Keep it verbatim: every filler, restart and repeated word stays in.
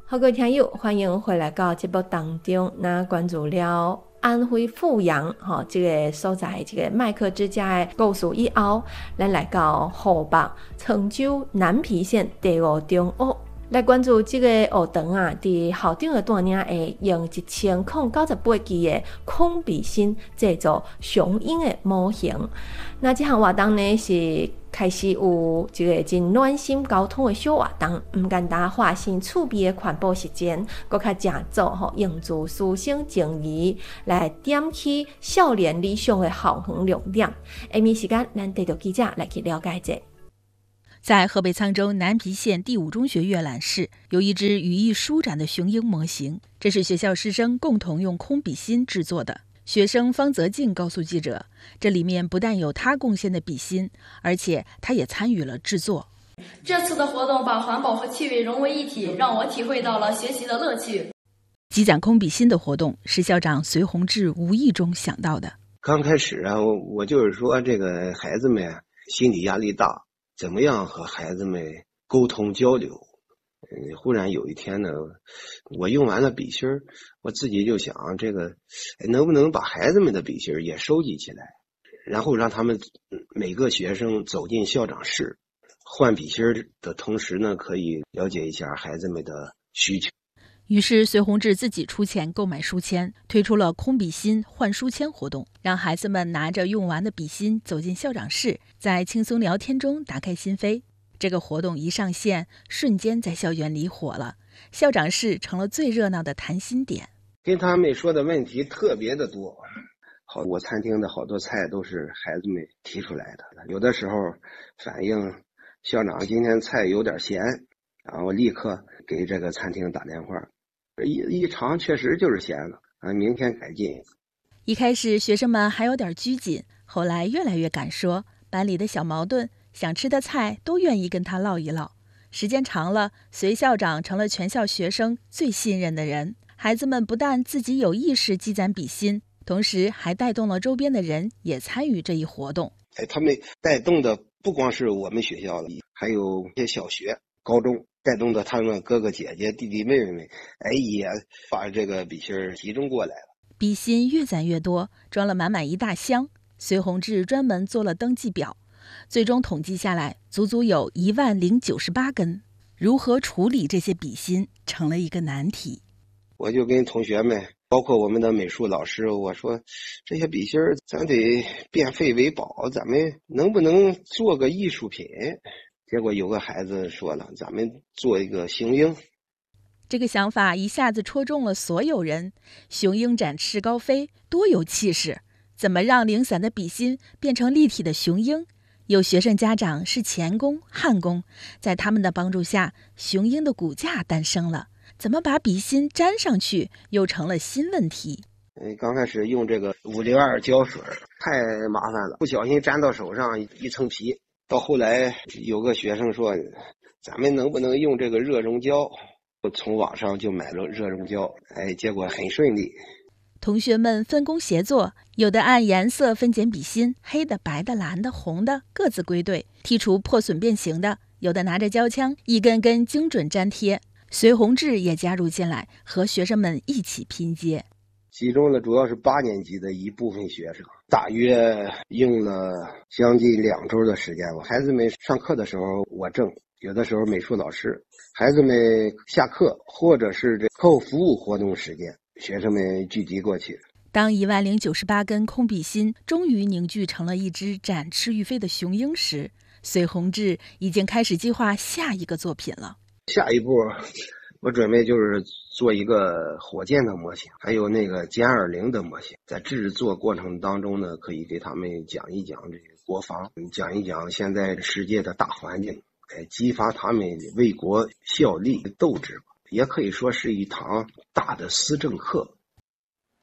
好，各位听友，欢迎回来到节目当中。那关注了安徽阜阳哈这个所在，这个麦克之家的故事以后，咱来到湖北郴州南皮县第五中学。来关注这个学堂啊，伫校长的带领下，用一千零九十八支的孔比芯制作雄鹰的模型。那这项活动呢，是开始有一个真暖心沟通的小活动，唔简单化身趣味的环保实践，搁较正做吼，用自思想情谊来点起少年理想的校园亮点。下面时间，咱带着记者来去了解这。 在河北沧州南皮县第五中学阅览室，有一只羽翼舒展的雄鹰模型，这是学校师生共同用空笔芯制作的。学生方泽静告诉记者，这里面不但有他贡献的笔芯，而且他也参与了制作。 这次的活动把环保和趣味融为一体，让我体会到了学习的乐趣。 积攒空笔芯的活动是校长隋宏志无意中想到的。 刚开始啊，我我就是说这个孩子们心理压力大，怎么样和孩子们沟通交流。嗯，忽然有一天呢，我用完了笔芯儿，我自己就想这个能不能把孩子们的笔芯儿也收集起来，然后让他们每个学生走进校长室换笔芯儿的同时呢，可以了解一下孩子们的需求。 于是隋宏志自己出钱购买书签，推出了空笔芯换书签活动，让孩子们拿着用完的笔芯走进校长室，在轻松聊天中打开心扉。这个活动一上线，瞬间在校园里火了，校长室成了最热闹的谈心点。 跟他们说的问题特别的多，好，我餐厅的好多菜都是孩子们提出来的，有的时候反映校长今天菜有点咸，然后我立刻给这个餐厅打电话，一一尝确实就是咸了啊，明天改进。 一开始学生们还有点拘谨，后来越来越敢说，班里的小矛盾想吃的菜都愿意跟他唠一唠。时间长了，隋校长成了全校学生最信任的人。孩子们不但自己有意识积攒笔芯，同时还带动了周边的人也参与这一活动。 哎，他们带动的不光是我们学校的，还有一些小学、高中，带动的他们哥哥姐姐、弟弟妹妹们，哎，也把这个笔芯集中过来了。 笔芯越攒越多，装了满满一大箱。隋宏志专门做了登记表。最终统计下来，足足有一万零九十八根。如何处理这些笔芯，成了一个难题。 我就跟同学们，包括我们的美术老师，我说，这些笔芯咱得变废为宝，咱们能不能做个艺术品？结果有个孩子说了，咱们做一个雄鹰。 这个想法一下子戳中了所有人。雄鹰展翅高飞，多有气势！怎么让零散的笔芯变成立体的雄鹰？有学生家长是钳工、焊工，在他们的帮助下，雄鹰的骨架诞生了。怎么把笔芯粘上去，又成了新问题。 嗯，刚开始用这个五零二胶水太麻烦了，不小心粘到手上一层皮。到后来有个学生说，咱们能不能用这个热熔胶？我从网上就买了热熔胶，哎，结果很顺利。 同学们分工协作，有的按颜色分拣笔芯，黑的、白的、蓝的、红的各自归队，剔除破损变形的；有的拿着胶枪，一根根精准粘贴。隋宏志也加入进来，和学生们一起拼接。 其中呢，主要是八年级的一部分学生，大约用了将近两周的时间。我孩子们上课的时候我正，有的时候美术老师，孩子们下课或者是这课后服务活动时间，学生们聚集过去。 当一万零九十八根空笔芯终于凝聚成了一只展翅欲飞的雄鹰时，隋宏志已经开始计划下一个作品了。 下一步我准备就是做一个火箭的模型，还有那个歼二零的模型。在制作过程当中呢，可以给他们讲一讲这个国防，讲一讲现在世界的大环境，哎，激发他们为国效力的斗志，也可以说是一堂大的思政课。